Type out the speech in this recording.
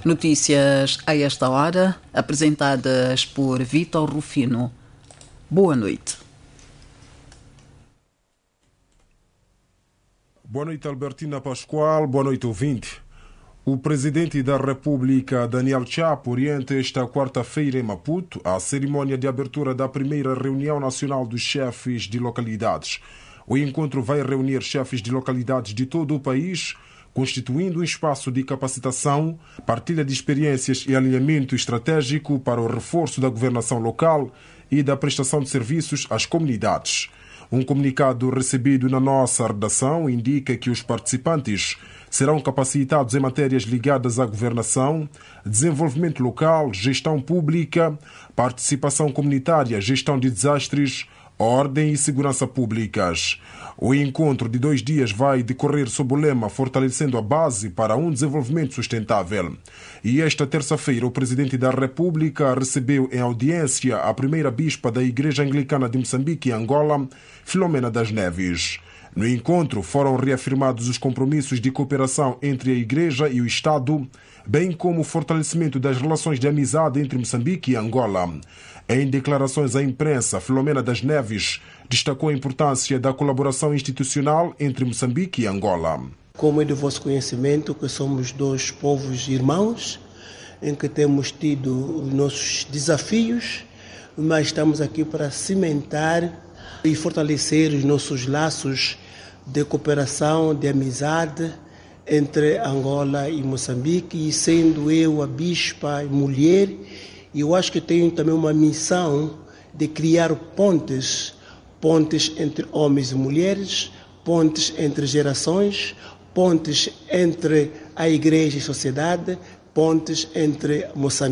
Notícias a esta hora, apresentadas por Vítor Rufino. Boa noite. Boa noite, Albertina Pascoal. Boa noite, ouvinte. O presidente da República, Daniel Chapo, orienta esta quarta-feira em Maputo a cerimônia de abertura da primeira reunião nacional dos chefes de localidades. O encontro vai reunir chefes de localidades de todo o país, constituindo um espaço de capacitação, partilha de experiências e alinhamento estratégico para o reforço da governação local e da prestação de serviços às comunidades. Um comunicado recebido na nossa redação indica que os participantes serão capacitados em matérias ligadas à governação, desenvolvimento local, gestão pública, participação comunitária, gestão de desastres, ordem e segurança públicas. O encontro de 2 dias vai decorrer sob o lema Fortalecendo a Base para um Desenvolvimento Sustentável. E esta terça-feira o Presidente da República recebeu em audiência a primeira bispa da Igreja Anglicana de Moçambique e Angola, Filomena das Neves. No encontro foram reafirmados os compromissos de cooperação entre a Igreja e o Estado, bem como o fortalecimento das relações de amizade entre Moçambique e Angola. Em declarações à imprensa, Filomena das Neves destacou a importância da colaboração institucional entre Moçambique e Angola. Como é do vosso conhecimento, que somos 2 povos irmãos, em que temos tido os nossos desafios, mas estamos aqui para cimentar e fortalecer os nossos laços de cooperação, de amizade entre Angola e Moçambique, e sendo eu a bispa mulher, eu acho que tenho também uma missão de criar pontes entre homens e mulheres, pontes entre gerações, pontes entre a igreja e a sociedade, pontes entre Moçambique